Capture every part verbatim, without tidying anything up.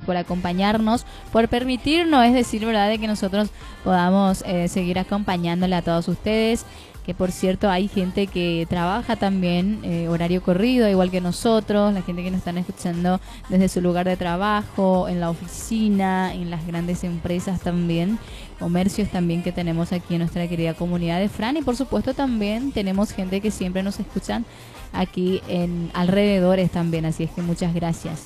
por acompañarnos, por permitirnos, es decir, ¿verdad?, de que nosotros podamos eh, seguir acompañándole a todos ustedes. Que por cierto hay gente que trabaja también eh, horario corrido, igual que nosotros, la gente que nos están escuchando desde su lugar de trabajo, en la oficina, en las grandes empresas también, comercios también que tenemos aquí en nuestra querida comunidad de Fran, y por supuesto también tenemos gente que siempre nos escuchan aquí en alrededores también, así es que muchas gracias.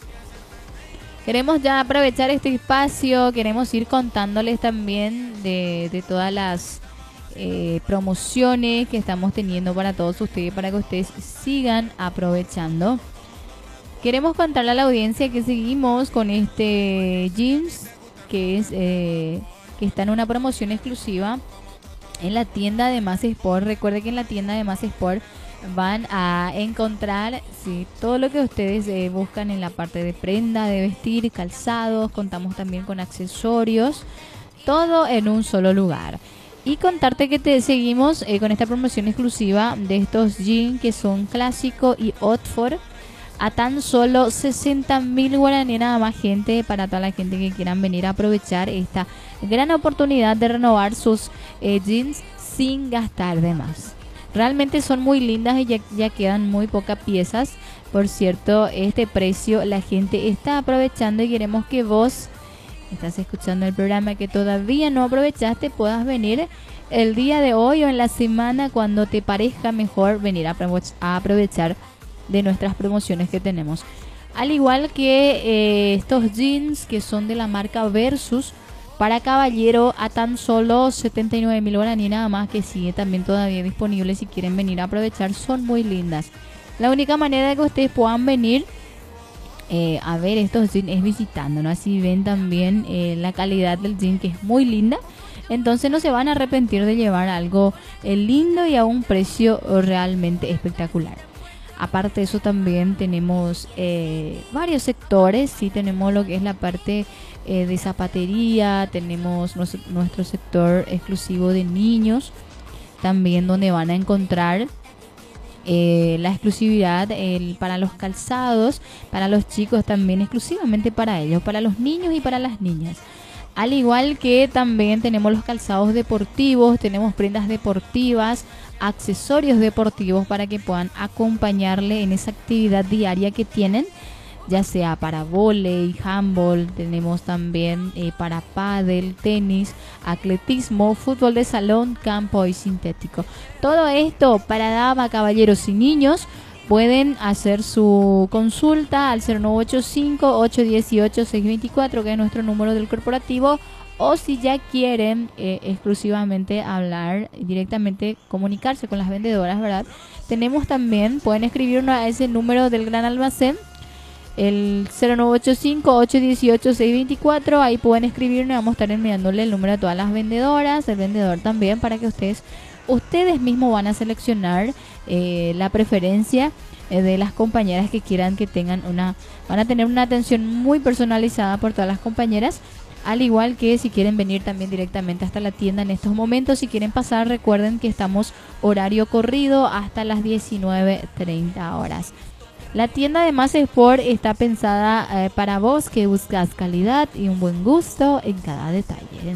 Queremos ya aprovechar este espacio, queremos ir contándoles también de, de todas las Eh, promociones que estamos teniendo para todos ustedes, para que ustedes sigan aprovechando. Queremos contarle a la audiencia que seguimos con este jeans que es eh, que está en una promoción exclusiva en la tienda de Más Sport. Recuerde que en la tienda de Más Sport van a encontrar sí, todo lo que ustedes eh, buscan en la parte de prenda, de vestir, calzados. Contamos también con accesorios, todo en un solo lugar. Y contarte que te seguimos eh, con esta promoción exclusiva de estos jeans que son clásico y Oxford a tan solo sesenta mil guaraní nada más, gente, para toda la gente que quieran venir a aprovechar esta gran oportunidad de renovar sus eh, jeans sin gastar de más. Realmente son muy lindas y ya, ya quedan muy pocas piezas. Por cierto, este precio la gente está aprovechando y queremos que vos estás escuchando el programa que todavía no aprovechaste, puedas venir el día de hoy o en la semana cuando te parezca mejor venir a, a aprovechar de nuestras promociones que tenemos. Al igual que eh, estos jeans que son de la marca Versus para caballero a tan solo setenta y nueve mil guaraní nada más, que sigue también todavía disponible si quieren venir a aprovechar, son muy lindas. La única manera de que ustedes puedan venir Eh, a ver estos jeans es visitando, ¿no? Así ven también eh, la calidad del jean, que es muy linda. Entonces no se van a arrepentir de llevar algo eh, lindo y a un precio realmente espectacular. Aparte de eso también tenemos eh, varios sectores. Sí, tenemos lo que es la parte eh, de zapatería, tenemos nuestro, nuestro sector exclusivo de niños también, donde van a encontrar Eh, la exclusividad el, para los calzados, para los chicos también, exclusivamente para ellos, para los niños y para las niñas. Al igual que también tenemos los calzados deportivos, tenemos prendas deportivas, accesorios deportivos para que puedan acompañarle en esa actividad diaria que tienen, ya sea para vóley, handball, tenemos también eh, para pádel, tenis, atletismo, fútbol de salón, campo y sintético. Todo esto para dama, caballeros y niños. Pueden hacer su consulta al cero nueve ocho cinco, ocho uno ocho, seis dos cuatro, que es nuestro número del corporativo, o si ya quieren eh, exclusivamente hablar directamente, comunicarse con las vendedoras, ¿verdad? Tenemos también, pueden escribirnos a ese número del Gran Almacén, el cero nueve ocho cinco, ocho uno ocho, seis dos cuatro. Ahí pueden escribirnos, vamos a estar enviándole el número a todas las vendedoras, el vendedor también, para que ustedes ustedes mismos van a seleccionar eh, la preferencia eh, de las compañeras que quieran que tengan una, van a tener una atención muy personalizada por todas las compañeras. Al igual que si quieren venir también directamente hasta la tienda en estos momentos, si quieren pasar, recuerden que estamos horario corrido hasta las diecinueve treinta horas. La tienda de Más Sport está pensada eh, para vos que buscas calidad y un buen gusto en cada detalle.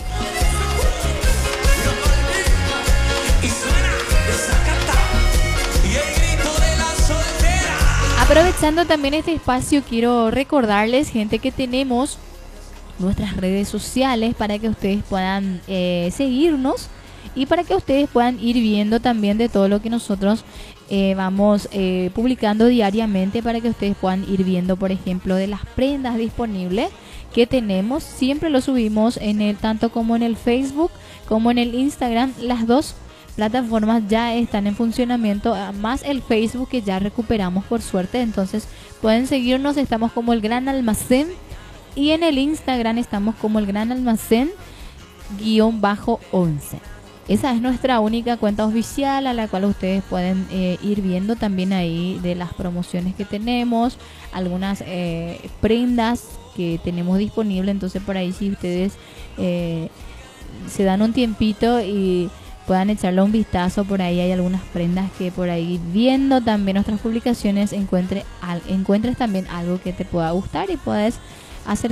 Aprovechando también este espacio, quiero recordarles, gente, que tenemos nuestras redes sociales para que ustedes puedan eh, seguirnos y para que ustedes puedan ir viendo también de todo lo que nosotros eh, vamos eh, publicando diariamente, para que ustedes puedan ir viendo, por ejemplo, de las prendas disponibles que tenemos. Siempre lo subimos en el, tanto como en el Facebook como en el Instagram. Las dos plataformas ya están en funcionamiento, más el Facebook, que ya recuperamos por suerte. Entonces pueden seguirnos, estamos como el Gran Almacén, y en el Instagram estamos como el Gran Almacén guión bajo once. Esa es nuestra única cuenta oficial, a la cual ustedes pueden eh, ir viendo también ahí de las promociones que tenemos, algunas eh, prendas que tenemos disponibles. Entonces por ahí, si ustedes eh, se dan un tiempito y puedan echarle un vistazo, por ahí hay algunas prendas que por ahí, viendo también nuestras publicaciones, encuentre, al, encuentres también algo que te pueda gustar y puedes hacer